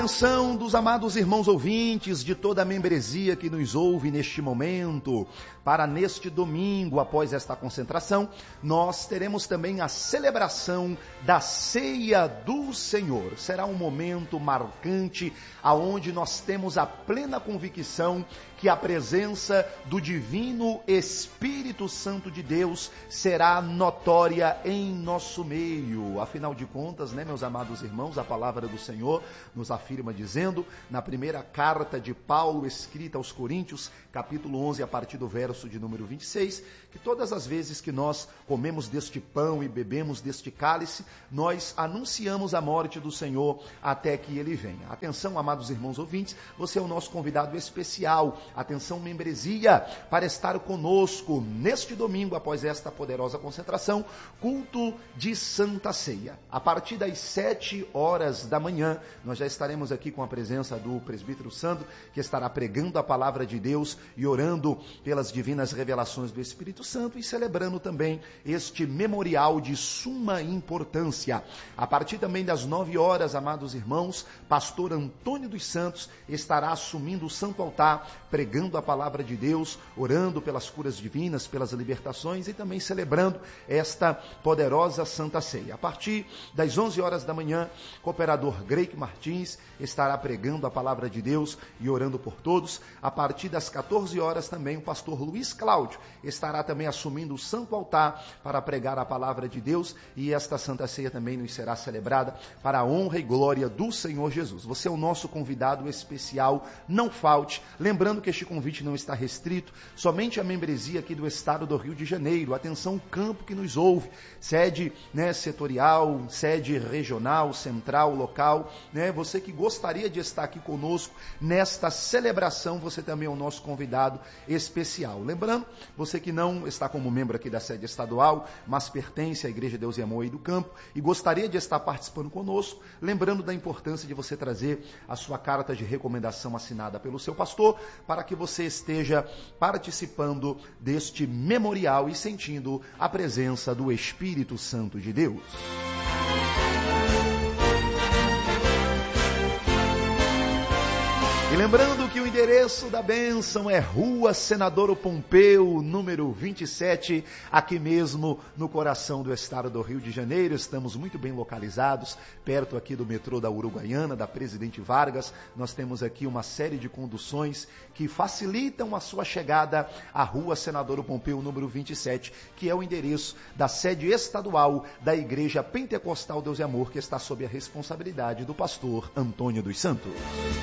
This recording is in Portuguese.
Atenção dos amados irmãos ouvintes de toda a membresia que nos ouve neste momento, para neste domingo, após esta concentração, nós teremos também a celebração da Ceia do Senhor. Será um momento marcante, aonde nós temos a plena convicção que a presença do Divino Espírito Santo de Deus será notória em nosso meio. Afinal de contas, meus amados irmãos, a palavra do Senhor nos afirma dizendo, na primeira carta de Paulo, escrita aos Coríntios, capítulo 11, a partir do verso de número 26, que todas as vezes que nós comemos deste pão e bebemos deste cálice, nós anunciamos a morte do Senhor até que Ele venha. Atenção, amados irmãos ouvintes, você é o nosso convidado especial. Atenção, membresia, para estar conosco neste domingo, após esta poderosa concentração, culto de Santa Ceia. A partir das 7 horas da manhã, nós já estaremos aqui com a presença do presbítero Sandro, que estará pregando a palavra de Deus e orando pelas divinas revelações do Espírito Santo e celebrando também este memorial de suma importância. A partir também das 9 horas, amados irmãos, pastor Antônio dos Santos estará assumindo o santo altar, pregando a palavra de Deus, orando pelas curas divinas, pelas libertações e também celebrando esta poderosa Santa Ceia. A partir das 11 horas da manhã, cooperador Greik Martins estará pregando a palavra de Deus e orando por todos. A partir das 14 horas também o pastor Luiz Cláudio estará também assumindo o santo altar para pregar a palavra de Deus, e esta Santa Ceia também nos será celebrada para a honra e glória do Senhor Jesus. Você é o nosso convidado especial, não falte. Lembrando que este convite não está restrito somente à membresia aqui do estado do Rio de Janeiro. Atenção, campo que nos ouve, sede setorial, sede regional, central, local, você que gostaria de estar aqui conosco nesta celebração, você também é o nosso convidado especial. Lembrando, você que não está como membro aqui da sede estadual, mas pertence à Igreja Deus e Amor aí do Campo e gostaria de estar participando conosco, lembrando da importância de você trazer a sua carta de recomendação assinada pelo seu pastor, para que você esteja participando deste memorial e sentindo a presença do Espírito Santo de Deus. E lembrando que o endereço da bênção é Rua Senador Pompeu, número 27, aqui mesmo no coração do estado do Rio de Janeiro. Estamos muito bem localizados, perto aqui do metrô da Uruguaiana, da Presidente Vargas. Nós temos aqui uma série de conduções que facilitam a sua chegada à Rua Senador Pompeu, número 27, que é o endereço da sede estadual da Igreja Pentecostal Deus e Amor, que está sob a responsabilidade do pastor Antônio dos Santos.